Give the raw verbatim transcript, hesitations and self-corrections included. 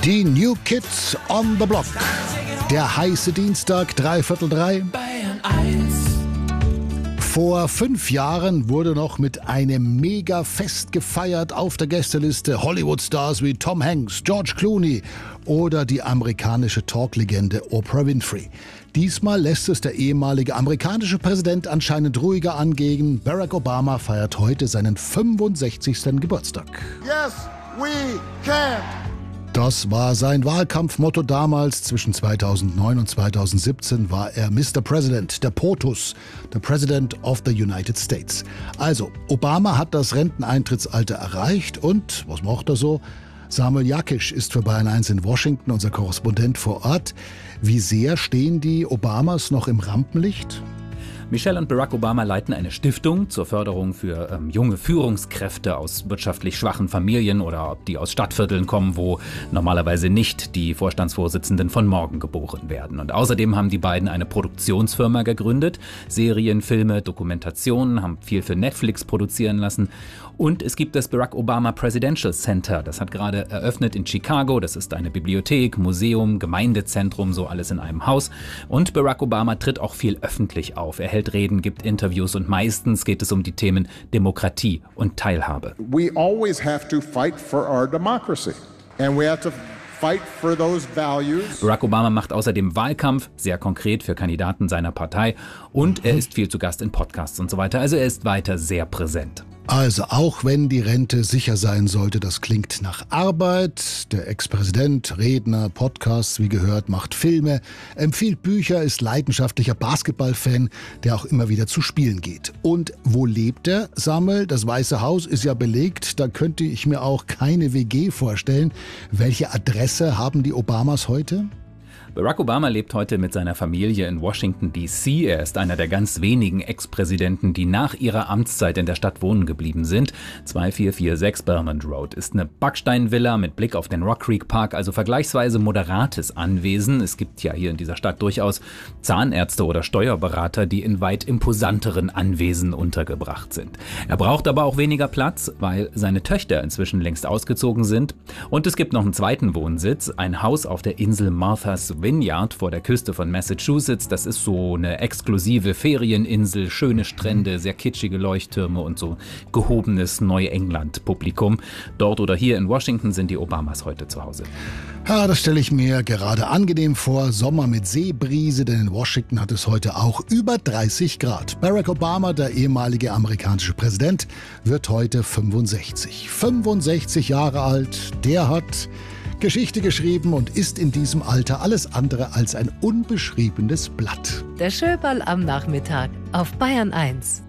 Die New Kids on the Block. Der heiße Dienstag, dreiviertel drei. Bayern eins. Vor fünf Jahren wurde noch mit einem Mega-Fest gefeiert auf der Gästeliste Hollywood-Stars wie Tom Hanks, George Clooney oder die amerikanische Talklegende Oprah Winfrey. Diesmal lässt es der ehemalige amerikanische Präsident anscheinend ruhiger angehen. Barack Obama feiert heute seinen fünfundsechzigsten Geburtstag. Yes, we can. Das war sein Wahlkampfmotto damals. Zwischen zweitausendneun und zweitausendsiebzehn war er Mister President, der POTUS, der President of the United States. Also, Obama hat das Renteneintrittsalter erreicht und, was macht er so? Samuel Jakisch ist für Bayern eins in Washington, unser Korrespondent vor Ort. Wie sehr stehen die Obamas noch im Rampenlicht? Michelle und Barack Obama leiten eine Stiftung zur Förderung für ähm, junge Führungskräfte aus wirtschaftlich schwachen Familien oder die aus Stadtvierteln kommen, wo normalerweise nicht die Vorstandsvorsitzenden von morgen geboren werden. Und außerdem haben die beiden eine Produktionsfirma gegründet. Serien, Filme, Dokumentationen, haben viel für Netflix produzieren lassen. Und es gibt das Barack Obama Presidential Center. Das hat gerade eröffnet in Chicago. Das ist eine Bibliothek, Museum, Gemeindezentrum, so alles in einem Haus. Und Barack Obama tritt auch viel öffentlich auf. Er hält Reden, gibt Interviews und meistens geht es um die Themen Demokratie und Teilhabe. We always have to fight for our democracy. And we have to fight for those values. Barack Obama macht außerdem Wahlkampf, sehr konkret für Kandidaten seiner Partei. Und er ist viel zu Gast in Podcasts und so weiter. Also er ist weiter sehr präsent. Also auch wenn die Rente sicher sein sollte, das klingt nach Arbeit. Der Ex-Präsident, Redner, Podcasts, wie gehört, macht Filme, empfiehlt Bücher, ist leidenschaftlicher Basketballfan, der auch immer wieder zu Spielen geht. Und wo lebt er, Samuel? Das Weiße Haus ist ja belegt, da könnte ich mir auch keine W G vorstellen. Welche Adresse haben die Obamas heute? Barack Obama lebt heute mit seiner Familie in Washington D C. Er ist einer der ganz wenigen Ex-Präsidenten, die nach ihrer Amtszeit in der Stadt wohnen geblieben sind. zwei vier vier sechs Belmont Road ist eine Backsteinvilla mit Blick auf den Rock Creek Park, also vergleichsweise moderates Anwesen. Es gibt ja hier in dieser Stadt durchaus Zahnärzte oder Steuerberater, die in weit imposanteren Anwesen untergebracht sind. Er braucht aber auch weniger Platz, weil seine Töchter inzwischen längst ausgezogen sind. Und es gibt noch einen zweiten Wohnsitz, ein Haus auf der Insel Martha's Vineyard vor der Küste von Massachusetts. Das ist so eine exklusive Ferieninsel, schöne Strände, sehr kitschige Leuchttürme und so gehobenes Neuengland-Publikum. Dort oder hier in Washington sind die Obamas heute zu Hause. Ja, das stelle ich mir gerade angenehm vor. Sommer mit Seebrise, denn in Washington hat es heute auch über dreißig Grad. Barack Obama, der ehemalige amerikanische Präsident, wird heute fünfundsechzig. fünfundsechzig Jahre alt, der hat Geschichte geschrieben und ist in diesem Alter alles andere als ein unbeschriebenes Blatt. Der Schöberl am Nachmittag auf Bayern eins.